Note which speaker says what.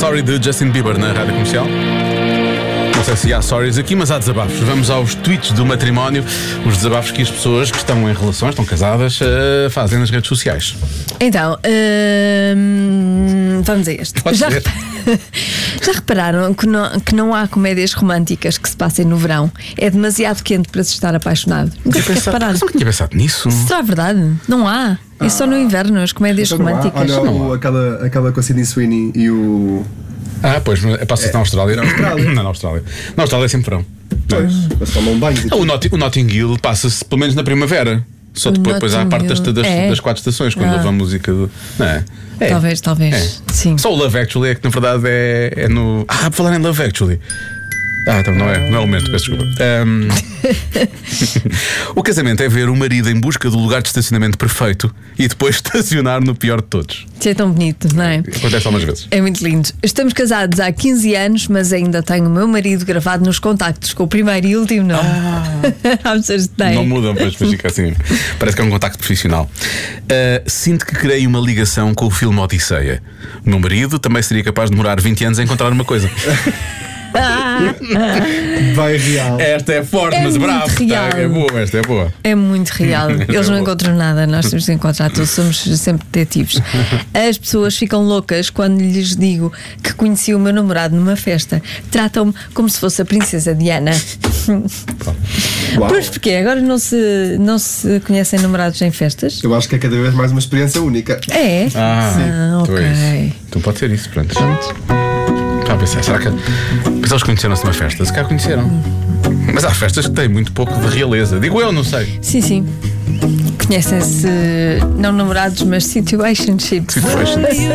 Speaker 1: Sorry de Justin Bieber na Rádio Comercial. Não sei se há stories aqui, mas há desabafos. Vamos aos tweets do matrimónio, os desabafos que as pessoas que estão em relações, estão casadas, fazem nas redes sociais.
Speaker 2: Então, vamos a este. Já repararam que não há comédias românticas que se passem no verão? É demasiado quente para se estar apaixonado. Nunca repararam?
Speaker 1: Nunca tinha pensado nisso.
Speaker 2: Será verdade? Não há. É só no inverno as comédias românticas.
Speaker 3: Olha, aquela com a Sydney Sweeney e o...
Speaker 1: Pois, passa-se na Austrália. Não, na Austrália. Na Austrália é sempre verão.
Speaker 3: Pois, mas tomam um banho.
Speaker 1: O Notting Hill passa-se pelo menos na primavera. Só depois há a parte das 4 estações, quando houve a música do. Não é?
Speaker 2: Talvez.
Speaker 1: É.
Speaker 2: Sim.
Speaker 1: Só o Love Actually é que na verdade é no. Por falar em Love Actually. Então não é o momento, peço desculpa. O casamento é ver o marido em busca do lugar de estacionamento perfeito e depois estacionar no pior de todos.
Speaker 2: Isso é tão bonito, não é?
Speaker 1: Acontece algumas vezes.
Speaker 2: É muito lindo. Estamos casados há 15 anos, mas ainda tenho o meu marido gravado nos contactos com o primeiro e último nome. Há pessoas que têm.
Speaker 1: Não mudam, pois fica assim. Parece que é um contacto profissional. Sinto que criei uma ligação com o filme Odisseia. O meu marido também seria capaz de demorar 20 anos a encontrar uma coisa.
Speaker 3: Vai real.
Speaker 1: Esta é forte, mas bravo. É boa, esta é boa.
Speaker 2: É muito real. Eles não encontram nada, nós temos de encontrar tudo, somos sempre detetives. As pessoas ficam loucas quando lhes digo que conheci o meu namorado numa festa. Tratam-me como se fosse a princesa Diana. Pois porque agora não se conhecem namorados em festas?
Speaker 3: Eu acho que é cada vez mais uma experiência única.
Speaker 2: É? Ok.
Speaker 1: Então pode ser isso, pronto. Estava a pensar, será que eles conheceram-se numa festa? Se cá conheceram. Mas há festas que têm muito pouco de realeza. Digo eu, não sei.
Speaker 2: Sim. Conhecem-se não namorados, mas situationships.